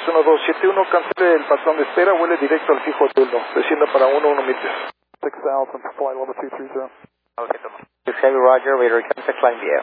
1271, cancele el patrón de espera, vuele directo al fijo hotel 2, descienda para 1110. 6000, flight level 230. Okay, Heavy Roger, radar cancel, climb VF.